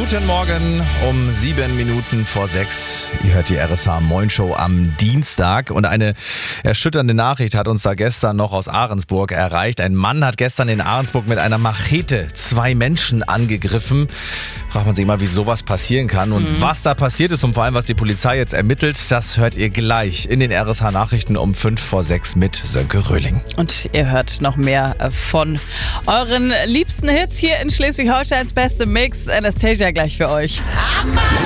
Guten Morgen um 7 Minuten vor 6. Ihr hört die RSH Moin Show am Dienstag. Und eine erschütternde Nachricht hat uns da gestern noch aus Ahrensburg erreicht. Ein Mann hat gestern in Ahrensburg mit einer Machete 2 Menschen angegriffen. Fragt man sich mal, wie sowas passieren kann. Und was da passiert ist und vor allem, was die Polizei jetzt ermittelt, das hört ihr gleich in den RSH Nachrichten um 5 vor 6 mit Sönke Röhling. Und ihr hört noch mehr von euren liebsten Hits hier in Schleswig-Holsteins beste Mix. Anastasia gleich für euch.